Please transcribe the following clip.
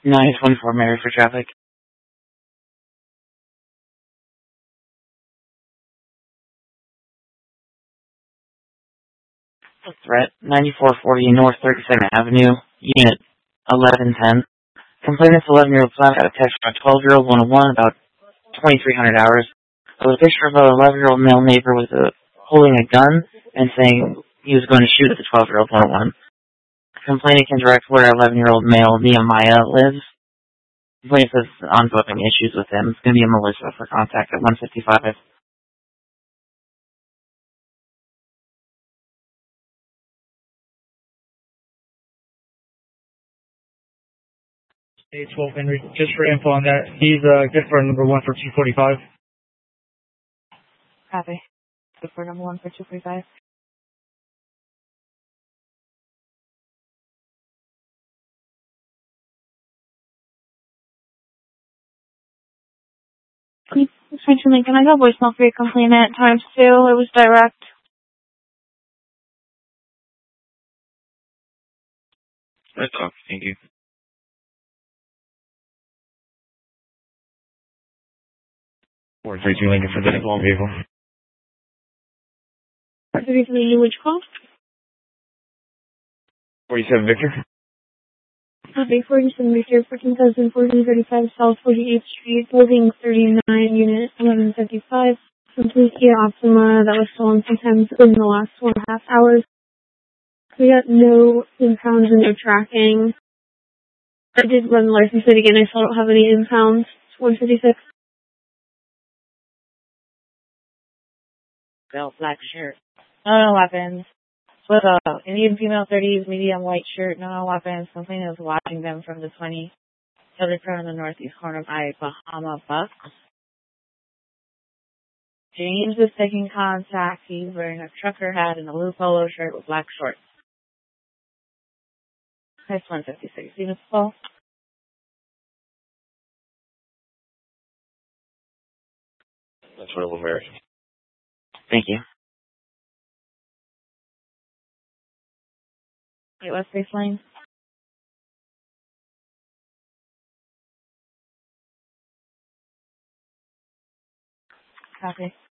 924 Mary for traffic. Threat, 9440 North 32nd Avenue, Unit 1110. Complainant's 11-year-old son got a text from a 12-year-old 101 about 2300 hours. There was a picture of an 11-year-old male neighbor with holding a gun and saying he was going to shoot at the 12-year-old 101. Complainant can direct where 11-year-old male Nehemiah lives. Complainant says ongoing issues with him. It's going to be a Melissa for contact at 155. 12 Henry, just for info on that. He's good for number 1 for 245. Copy. Good for number 1 for 245. Can I go voicemail for your complainant times 2? It was direct. That's all. Thank you. 432 Lincoln for the long vehicle. 432 which call? 47 Victor. Copy. 47 Victor, 14,435 South 48th Street, Building 39, Unit 1155. Complete Kia Optima that was stolen sometime in the last 1.5 hours. We got no impounds and no tracking. I did run the license plate again. I still don't have any impounds. It's 156. Belt, black shirt. No weapons. With a Indian female 30s, medium white shirt, no weapons. Complainant is watching them from the 20. Sheltered from the northeast corner by Bahama Bucks. James is taking contact. He's wearing a trucker hat and a blue polo shirt with black shorts. That's 156. Even Paul. That's what we're married. Thank you. West Face Lane. Copy.